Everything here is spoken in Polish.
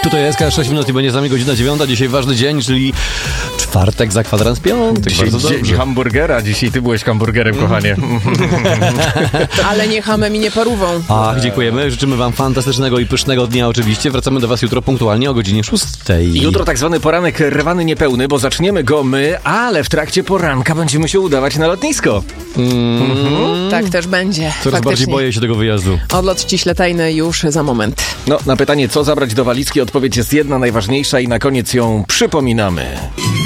Tutaj jest 6 minut i będzie z nami godzina 9. Dzisiaj ważny dzień, czyli czwartek za kwadrans piątek. Dzień hamburgera. Dzisiaj ty byłeś hamburgerem, kochanie. Ale nie hamem i nie parówą. Ach, dziękujemy. Życzymy wam fantastycznego i pysznego dnia oczywiście. Wracamy do was jutro punktualnie o godzinie 6. Jutro tak zwany poranek rwany niepełny, bo zaczniemy go my, ale w trakcie poranka będziemy się udawać na lotnisko. Tak też będzie. Coraz bardziej boję się tego wyjazdu. Odlot ściśle tajny już za moment. No, na pytanie, co zabrać do walizki, odpowiedź jest jedna, najważniejsza i na koniec ją przypominamy.